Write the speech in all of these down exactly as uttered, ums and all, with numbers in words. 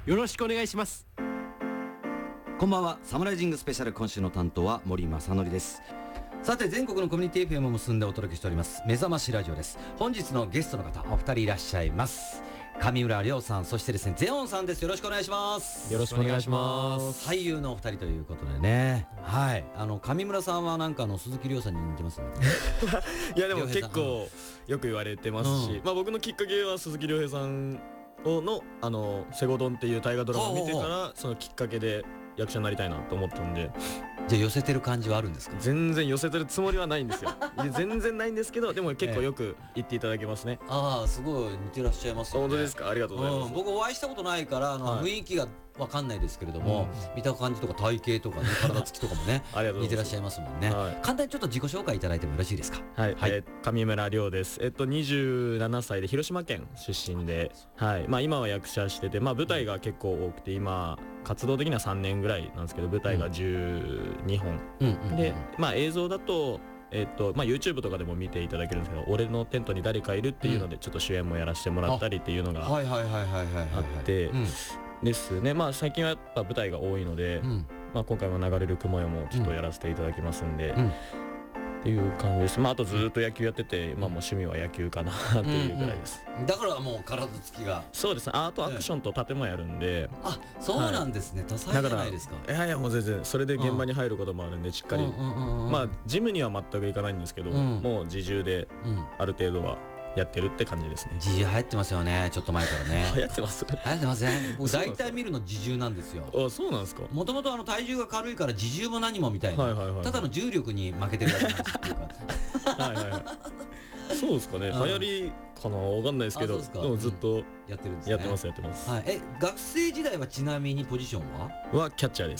よろしくお願いします。 こんばんは。サムライジングスペシャル、今週の担当は森正則です。さて、全国のコミュニティ エフエム を結んでお届けしております目覚ましラジオです。本日のゲストの方お二人いらっしゃいます。上村亮さん、そしてですねゼオンさんです。よろしくお願いします。 よろしくお願いします。 俳優のお二人ということでね、はい、あの上村さんはなんかあの鈴木亮さんに似てますねいやでも結構よく言われてますし、うん、まあ僕のきっかけは鈴木亮平さんのあのセゴドンっていう大河ドラマを見てからそのきっかけで役者になりたいなと思ったんで。 じゃあ寄せてる感じはあるんですか？ 全然寄せてるつもりはないんですよ全然ないんですけど、でも結構よく言っていただけますね。 ああ、すごい似てらっしゃいますよね。 本当ですか？ありがとうございます、うん、 僕お会いしたことないからあの、はい、雰囲気がわかんないですけれども、うん、見た感じとか体型とかね体つきとかもね似てらっしゃいますもんね、はい、簡単にちょっと自己紹介いただいてもよろしいですか？ はい、はい、えー、上村亮です。えっとにじゅうななさいで広島県出身で、はい、まあ今は役者してて、まあ舞台が結構多くて今活動的にはさんねんぐらいなんですけど、舞台がじゅうにほん、うん、で、まあ映像だとえっとまあ、YouTube とかでも見ていただけるんですけど、俺のテントに誰かいるっていうのでちょっと主演もやらせてもらったりっていうのがあってですね。まあ最近はやっぱ舞台が多いので、うん、まあ今回は流れる雲よもちょっとやらせていただきますんで、うんうん、っていう感じです。まああとずっと野球やってて、まあもう趣味は野球かなっていうぐらいです、 うんうん、だからもう体つきがそうですね。あとアクションと盾もやるんで、 あ、そうなんですね、はい、多彩じゃないですか。 いやいやもう全然それで現場に入ることもあるんでしっかり、まあジムには全く行かないんですけど、うん、もう自重である程度はやってるって感じですね。 自重流行ってますよね、ちょっと前からね流行ってます流行ってますね。僕大体見るの自重なんですよ。 あ、そうなんですか。 もともとあの体重が軽いから自重も何もみたいな、ただの重力に負けてるだけなんですっていうかはいはいはいそうですかね、流行りかな、わかんないですけど、でもずっとやってるんですね。 やってますやってます、はい、 え、学生時代はちなみにポジションははキャッチャーです。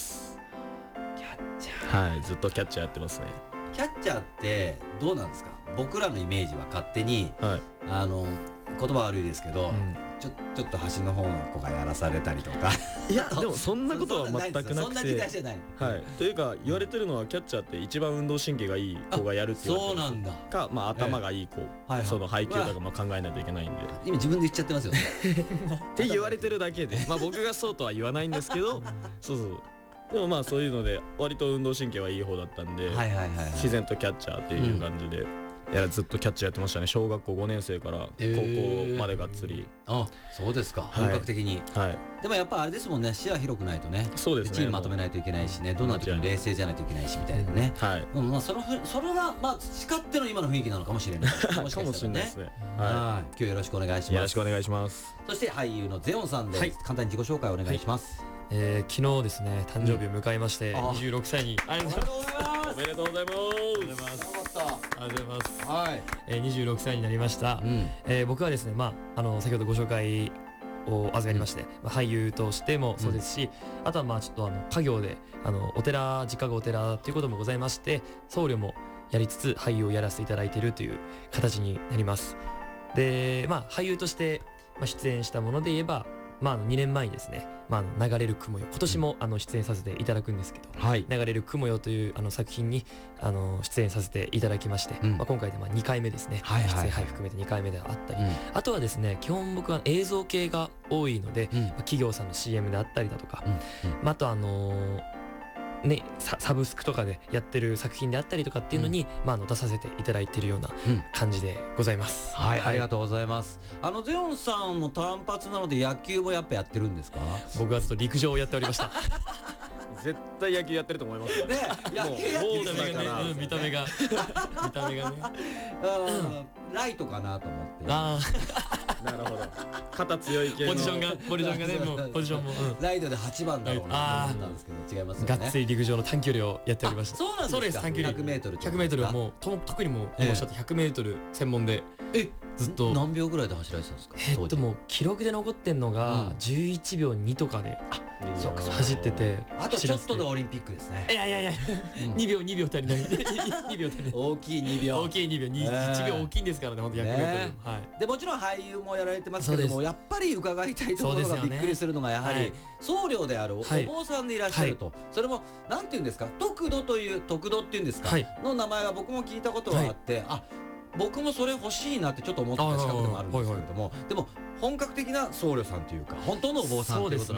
キャッチャー、 はい、ずっとキャッチャーやってますね。 キャッチャーってどうなんですか？僕らのイメージは勝手に、はい、あの言葉悪いですけど、うん、ちょちょっと端の方の子がやらされたりとかいやでもそんなことは全くなくて、 そんな時代じゃない、 はい、というか言われてるのはキャッチャーって一番運動神経がいい子がやるっていうそうなんだか、まあ頭がいい子、ええ、その配球とかも考えないといけないんで、 今自分で言っちゃってますよねって言われてるだけで、まあ僕がそうとは言わないんですけどそうそう、でもまあそういうので割と運動神経はいい方だったんで、自然とキャッチャーっていう感じで、うん、いやずっとキャッチャーやってましたね。小学校ごねんせいから高校までがっつり、 えー、あ、そうですか、本格的に、はい、でもやっぱあれですもんね、視野広くないとね、 そうですね、 チームまとめないといけないしね、どんな時も冷静じゃないといけないしみたいなね、はい、うん、まあそのそれがまあ培っての今の雰囲気なのかもしれないもしかしたらね。はい、今日よろしくお願いします。 よろしくお願いします。 そして俳優のゼオンさんです、はい、簡単に自己紹介お願いします。 えー、昨日ですね、誕生日を迎えまして、うん、にじゅうろくさいにありがとうございます。 おめでとうございます。 ありがとうございます。ありがとうございます。 はい、 えー、にじゅうろくさいになりました、うん、えー、僕はですね、まあ、あの先ほどご紹介を預かりまして、まあ、俳優としてもそうですし、うん、あとはまあちょっとあの家業であのお寺、実家がお寺ということもございまして、僧侶もやりつつ俳優をやらせていただいているという形になります。で、まあ俳優として出演したもので言えば、まあ、あのにねんまえにですね、まあ、あの流れる雲よ、今年もあの出演させていただくんですけど、はい、流れる雲よというあの作品にあの出演させていただきまして、うん、まあ、今回でまあにかいめですね、はいはいはい、出演、はい、含めてにかいめであったり、うん、あとはですね、基本僕は映像系が多いので、うん、まあ、企業さんの シーエム であったりだとか、うんうん、まあ、あとあのーね、サ, サブスクとかでやってる作品であったりとかっていうのに、うん、まあ、あの出させていただいているような感じでございます、 うん、はい、はい、ありがとうございます。あのゼオンさんも単発なので野球もやっぱやってるんですか？ 僕はずっと陸上をやっておりました絶対野球やってると思いますよね。 野球やってるから、 見た目が見た目がねライトかなと思って。 あなるほど、肩強い系のポジションがポジションがね、もうポジションも、うん、 ライトではちばんだろうなと思ったんですけど違いますよね。 がっつり陸上の短距離をやっておりました。 そうなんですか。 短距離ひゃくメートルひゃくメートルはもうと特にもう今おっしゃってひゃくメートル専門でずっと何秒ぐらいで走られてたんですか？ えっともう記録で残ってんのがじゅういちびょうにとかで走ってて、 あとちょっとでオリンピックですね。 いやいやいやにびょうにびょう足りないにびょう足りない大きいにびょう大きいにびょういちびょう大きいんですからね、本当ひゃくメートル、はい、 でもちろん俳優もやられてますけども、やっぱり伺いたいところがびっくりするのがやはり僧侶であるお坊さんでいらっしゃると、それもなんていうんですか、得度という得度っていうんですかの名前は僕も聞いたことがあって、あ、僕もそれ欲しいなってちょっと思った資格でもあるんですけれども、でも本格的な僧侶さんというか本当のお坊さんということなんです